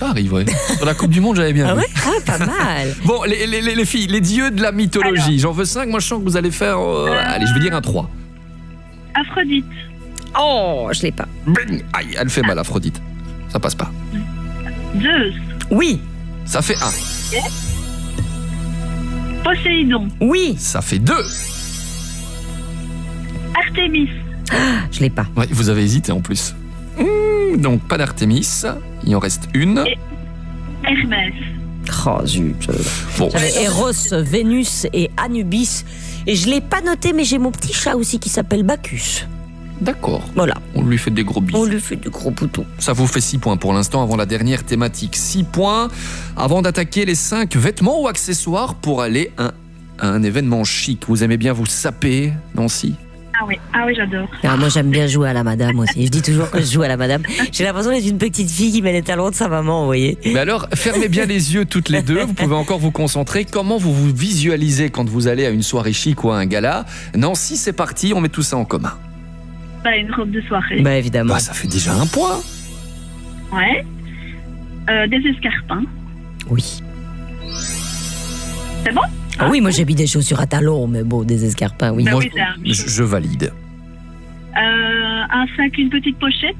m'arrive, ouais. Sur la Coupe du Monde, j'avais bien Ah vu. ouais, pas mal. Bon, les filles, les dieux de la mythologie. J'en veux 5. Moi, je sens que vous allez faire... allez, je vais dire un 3. Aphrodite. Oh, je l'ai pas. Bing. Aïe, elle fait mal, Aphrodite. Ça passe pas. Zeus. Oui, Ça fait 1. Poséidon. oui, Ça fait 2. Artémis. je l'ai pas. Ouais, vous avez hésité en plus. Donc, pas d'Artémis. Il en reste une. Hermès. Oh zut. Bon, J'avais Eros, Vénus et Anubis. Et je l'ai pas noté, mais j'ai mon petit chat aussi qui s'appelle Bacchus. d'accord. Voilà, On lui fait des gros bisous. on lui fait du gros bouton. Ça vous fait 6 points pour l'instant avant la dernière thématique. 6 points avant d'attaquer les 5 vêtements ou accessoires pour aller à un événement chic. Vous aimez bien vous saper, Nancy? Ah oui, j'adore. Ah, moi j'aime bien jouer à la madame aussi. Je dis toujours que je joue à la madame. J'ai l'impression d'être une petite fille qui met les talons de sa maman, vous voyez. Mais alors, fermez bien les yeux toutes les deux. Vous pouvez encore vous concentrer. Comment vous vous visualisez quand vous allez à une soirée chic ou à un gala? Nancy, c'est parti, on met tout ça en commun. Bah, une robe de soirée. Bah évidemment. Bah, ça fait déjà un point. Ouais. Des escarpins. Oui. C'est bon? Ah oui, moi j'ai mis des chaussures à talons, mais bon, des escarpins, oui. Bah Moi, oui, c'est un- je valide. Un sac, une petite pochette.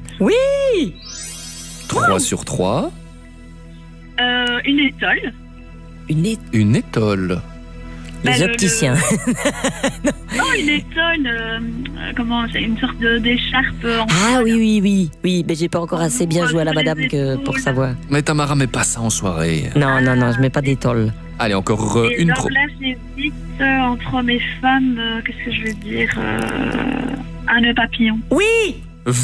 3 sur 3. Une étole. Une étole. Les Bah, le- opticiens. Non, une étole. Comment c'est? Une sorte d'écharpe. Ah oui, mais j'ai pas encore assez bien joué à la madame que pour savoir. Mais Tamara, met pas ça en soirée. Non, je mets pas d'étole. Allez, encore Et une alors pro. là, j'hésite entre hommes et femmes. Qu'est-ce que je vais dire? Un nœud papillon. Oui.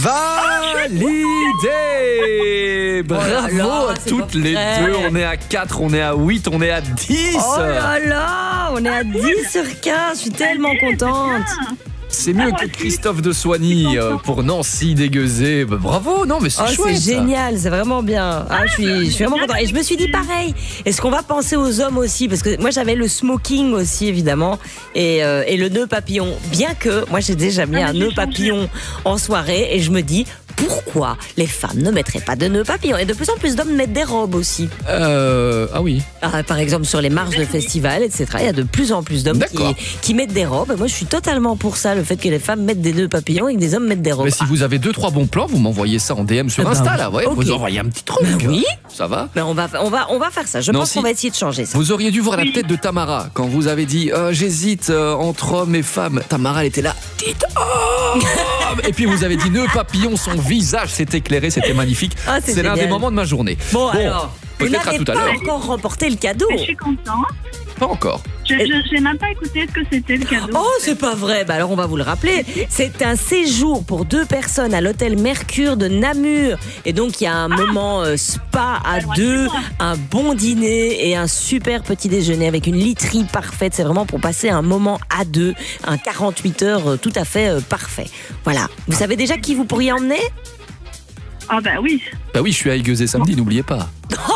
Validé. Bravo là, à c'est toutes pas les vrai. deux. On est à 4, on est à 8, on est à 10. Oh là là, on est à 10 sur 15, je suis tellement contente. C'est mieux que Christophe de Soigny pour Nancy Dégueusé. Bah, bravo, non mais c'est Oh, chouette. c'est ça. génial, c'est vraiment bien. Je suis vraiment contente. Et je me suis dit pareil, est-ce qu'on va penser aux hommes aussi? Parce que moi j'avais le smoking aussi évidemment et le nœud papillon. Bien que moi j'ai déjà mis un nœud papillon en soirée et je me dis pourquoi les femmes ne mettraient pas de nœud papillon? Et de plus en plus d'hommes mettent des robes aussi. Ah oui. Par exemple sur les marches de festival, etc. Il y a de plus en plus d'hommes D'accord. qui mettent des robes. Et moi je suis totalement pour ça, le fait que les femmes mettent des nœuds papillons et que des hommes mettent des robes. Mais si vous avez 2-3 bons plans, vous m'envoyez ça en DM sur Eh ben Insta oui. là. Ouais, Ok. vous envoyez un petit truc. oui. Ça va? Mais on va faire ça. Je Non, pense si. qu'on va essayer de changer ça. Vous auriez dû voir la tête de Tamara quand vous avez dit j'hésite entre hommes et femmes. Tamara, elle était là. Dites homme. Et puis vous avez dit nœud papillon, son visage s'est éclairé, c'était magnifique. Ah, c'est c'est l'un des génial. moments de ma journée. Bon, alors, vous peut-être à n'avez tout à pas l'heure. encore remporté le cadeau. Je suis contente. Pas encore. J'ai même pas écouté ce que c'était le cadeau. Oh, c'est pas vrai. Bah alors on va vous le rappeler. C'est un séjour pour 2 personnes à l'hôtel Mercure de Namur. Et donc il y a un moment spa à loin de 2, chez moi. un bon dîner et un super petit déjeuner avec une literie parfaite. C'est vraiment pour passer un moment à 2, un 48 heures tout à fait parfait. Voilà. Vous savez déjà qui vous pourriez emmener? Ah bah oui. Bah oui, je suis à Aiguezé samedi, n'oubliez pas.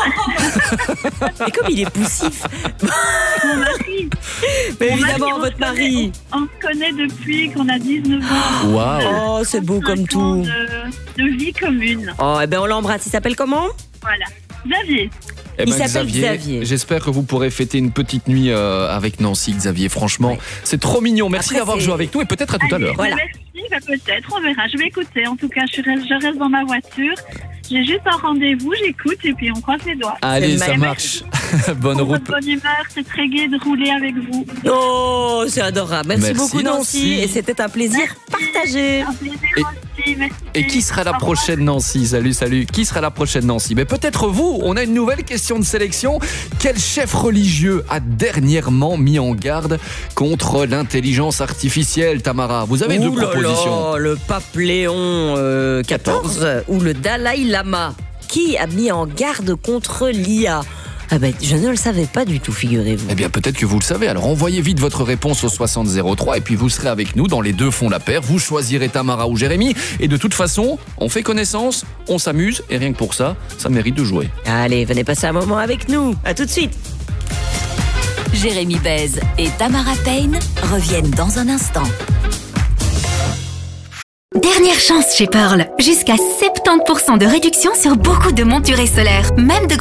Et comme il est poussif. Mon mari. Mais Mon évidemment, mari, votre mari. On se connaît depuis qu'on a 19 ans. Waouh. Oh, c'est beau comme 5 ans tout. de vie commune. Oh, eh ben on l'embrasse. Il s'appelle comment? Voilà. Xavier. Eh Il s'appelle Xavier. J'espère que vous pourrez fêter une petite nuit avec Nancy, Xavier. Franchement, c'est trop mignon. Merci Après, d'avoir c'est- joué avec nous et peut-être à tout à Allez, l'heure. Voilà. Merci, bah peut-être, on verra. Je vais écouter. En tout cas, je reste dans ma voiture. J'ai juste un rendez-vous, j'écoute et puis on croise les doigts. Allez, C'est ça le marche. Bonne Pour route. votre bonne humeur, c'est très gai de rouler avec vous. Oh, c'est adorable. Merci Merci, beaucoup Nancy. Nancy. Et c'était un plaisir partagé. Un plaisir Et- aussi, merci. Et qui sera la Au revoir. prochaine Nancy? Salut. Qui sera la prochaine Nancy? Mais peut-être vous. On a une nouvelle question de sélection. Quel chef religieux a dernièrement mis en garde contre l'intelligence artificielle, Tamara? Vous avez 2 Ouh là propositions. là, le pape Léon XIV ou le Dalai Lama. Qui a mis en garde contre l'IA? Ah ben, je ne le savais pas du tout, figurez-vous. Eh bien, peut-être que vous le savez. Alors, envoyez vite votre réponse au 6003 et puis vous serez avec nous. Dans les 2 font la paire. Vous choisirez Tamara ou Jérémy. Et de toute façon, on fait connaissance, on s'amuse. Et rien que pour ça, ça mérite de jouer. Allez, venez passer un moment avec nous. À tout de suite. Jérémy Bèze et Tamara Payne reviennent dans un instant. Dernière chance chez Pearl. Jusqu'à 70% de réduction sur beaucoup de montures solaires. Même de